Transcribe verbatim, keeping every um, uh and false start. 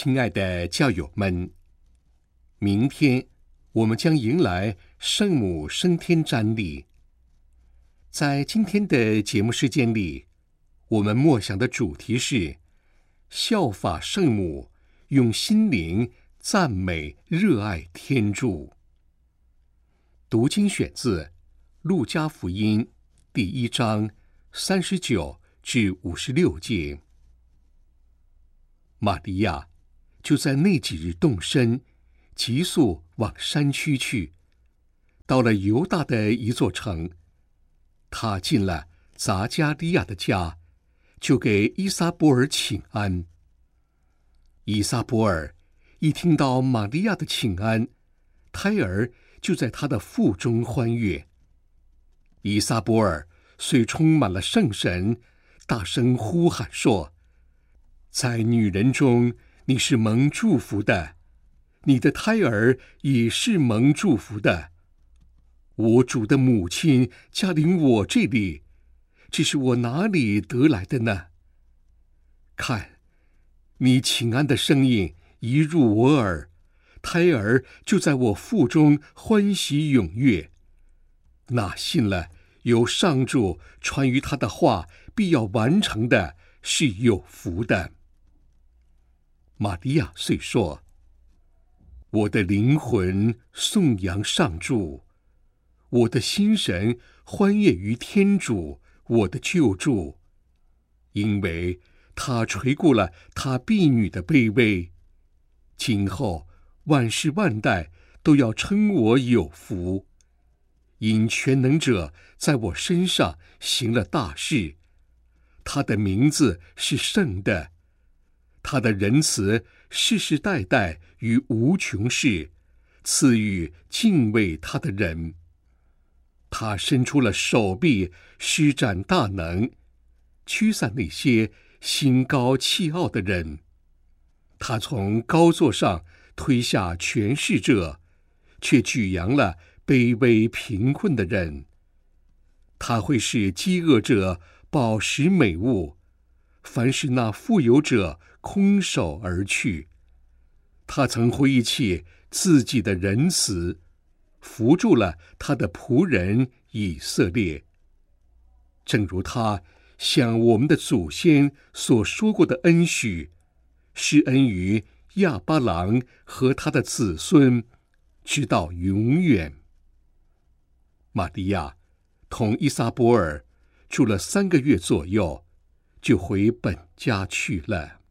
亲爱的教友们，明天我们将迎来圣母升天瞻礼。在今天的节目时间里，我们默想的主题是效法圣母，用心灵赞美热爱天主。读经选自路加福音第一章三十九至五十六节。玛利亚就在那几日动身，急速往山区去，到了犹大的一座城。他进了匝加利亚的家，就给依撒伯尔请安。依撒伯尔一听到玛利亚的请安，胎儿就在他的腹中欢悦。依撒伯尔遂充满了圣神，大声呼喊说：在女人中你是蒙祝福的，你的胎儿也是蒙祝福的。我主的母亲驾临我这里，这是我哪里得来的呢？看，你请安的声音一入我耳，胎儿就在我腹中欢喜踊跃。那信了由上主传于他的话必要完成的，是有福的。玛利亚遂说：我的灵魂颂扬上主，我的心神欢悦于天主我的救助，因为他垂顾了他婢女的卑微。今后万世万代都要称我有福，因全能者在我身上行了大事。他的名字是圣的，他的仁慈世世代代于无穷世，赐予敬畏他的人。他伸出了手臂，施展大能，驱散那些心高气傲的人。他从高座上推下权势者，却举扬了卑微贫困的人。他会使饥饿者饱食美物，凡是那富有者空手而去。他曾回忆起自己的仁慈，扶助了他的仆人以色列，正如他向我们的祖先所说过的恩许，施恩于亚巴郎和他的子孙，直到永远。玛利亚同依撒伯尔住了三个月左右，就回本家去了。